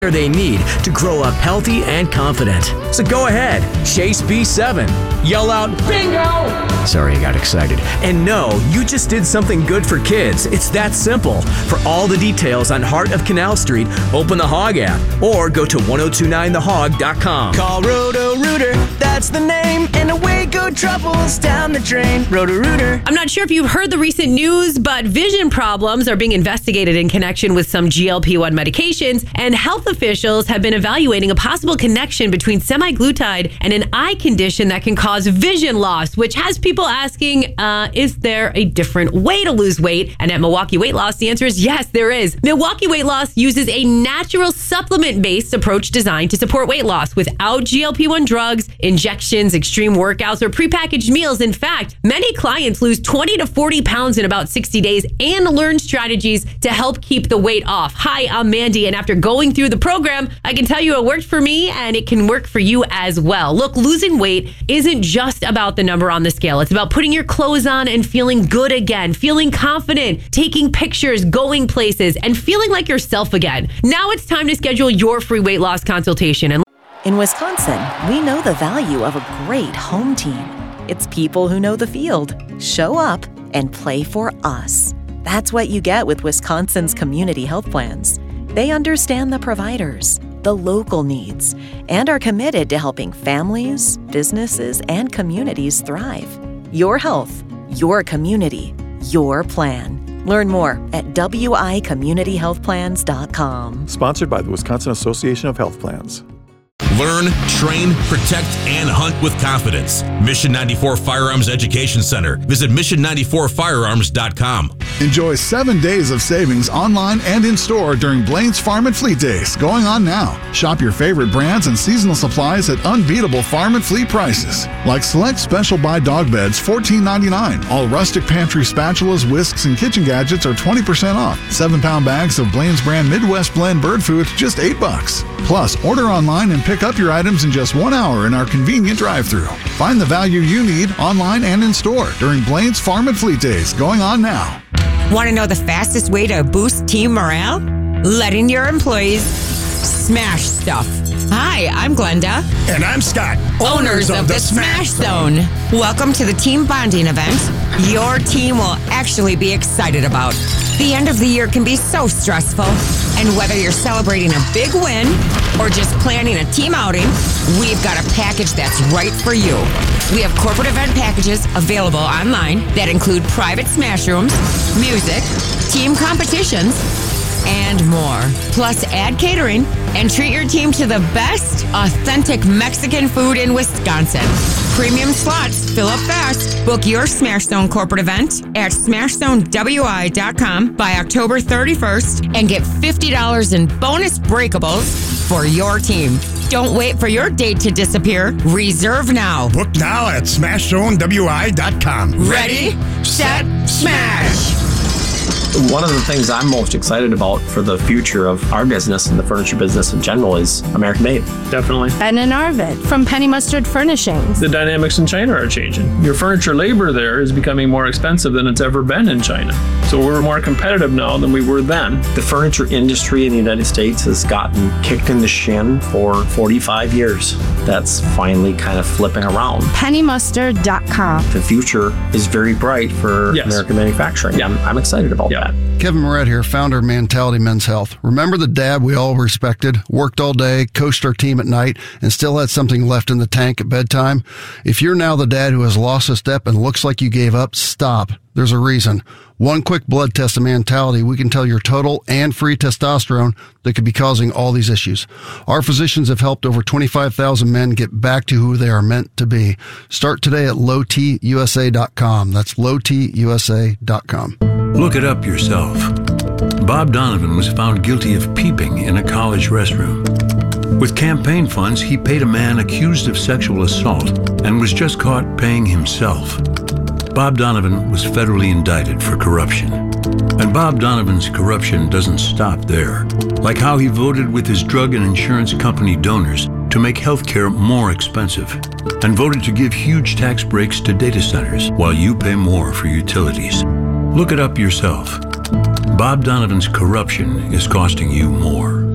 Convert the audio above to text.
they need to grow up healthy and confident. So go ahead, chase B7. Yell out, bingo! Sorry, I got excited. And no, you just did something good for kids. It's that simple. For all the details on Heart of Canal Street, open the Hog app or go to 1029thehog.com. Call Roto-Rooter, that's the name, and away go troubles down the drain. Roto-Rooter. I'm not sure if you've heard the recent news, but vision problems are being investigated in connection with some GLP-1 medications, and health officials have been evaluating a possible connection between semaglutide and an eye condition that can cause vision loss, which has people asking, is there a different way to lose weight? And at Milwaukee Weight Loss, the answer is yes, there is. Milwaukee Weight Loss uses a natural supplement-based approach designed to support weight loss without GLP-1 drugs, injections, extreme workouts, or prepackaged meals. In fact, many clients lose 20 to 40 pounds in about 60 days and learn strategies to help keep the weight off. Hi, I'm Mandy, and after going through the program, I can tell you it worked for me and it can work for you as well. Look, losing weight isn't just about the number on the scale. It's about putting your clothes on and feeling good again, feeling confident, taking pictures, going places, and feeling like yourself again. Now it's time to schedule your free weight loss consultation. In Wisconsin, we know the value of a great home team. It's people who know the field, show up, and play for us. That's what you get with Wisconsin's community health plans. They understand the providers, the local needs, and are committed to helping families, businesses, and communities thrive. Your health, your community, your plan. Learn more at wicommunityhealthplans.com. Sponsored by the Wisconsin Association of Health Plans. Learn, train, protect, and hunt with confidence. Mission 94 Firearms Education Center. Visit mission94firearms.com. Enjoy 7 days of savings online and in store during Blaine's Farm and Fleet Days, going on now. Shop your favorite brands and seasonal supplies at unbeatable farm and fleet prices. Like select special buy dog beds, $14.99. All rustic pantry spatulas, whisks, and kitchen gadgets are 20% off. 7-pound bags of Blaine's brand Midwest Blend bird food, just $8. Plus, order online and pick up your items in just 1 hour in our convenient drive-thru. Find the value you need online and in store during Blaine's Farm and Fleet Days, going on now. Want to know the fastest way to boost team morale? Letting your employees smash stuff. Hi, I'm Glenda. And I'm Scott. Owners of the Smash Zone. Welcome to the team bonding event your team will actually be excited about. The end of the year can be so stressful. And whether you're celebrating a big win or just planning a team outing, we've got a package that's right for you. We have corporate event packages available online that include private smash rooms, music, team competitions, and more. Plus, add catering and treat your team to the best authentic Mexican food in Wisconsin. Premium slots fill up fast. Book your Smash Zone corporate event at smashzonewi.com by October 31st and get $50 in bonus breakables for your team. Don't wait for your date to disappear. Reserve now. Book now at smashzonewi.com. Ready, set, smash! One of the things I'm most excited about for the future of our business and the furniture business in general is American made. Definitely. Ben and Arvid from Penny Mustard Furnishings. The dynamics in China are changing. Your furniture labor there is becoming more expensive than it's ever been in China. So we're more competitive now than we were then. The furniture industry in the United States has gotten kicked in the shin for 45 years. That's finally kind of flipping around. PennyMustard.com. The future is very bright for American manufacturing. Yeah, I'm excited about that. Kevin Moret here, founder of Mentality Men's Health. Remember the dad we all respected, worked all day, coached our team at night, and still had something left in the tank at bedtime? If you're now the dad who has lost a step and looks like you gave up, stop. There's a reason. One quick blood test of Mentality, we can tell your total and free testosterone that could be causing all these issues. Our physicians have helped over 25,000 men get back to who they are meant to be. Start today at lowtusa.com. That's lowtusa.com. Look it up yourself. Bob Donovan was found guilty of peeping in a college restroom. With campaign funds, he paid a man accused of sexual assault and was just caught paying himself. Bob Donovan was federally indicted for corruption. And Bob Donovan's corruption doesn't stop there. Like how he voted with his drug and insurance company donors to make healthcare more expensive, and voted to give huge tax breaks to data centers while you pay more for utilities. Look it up yourself. Bob Donovan's corruption is costing you more.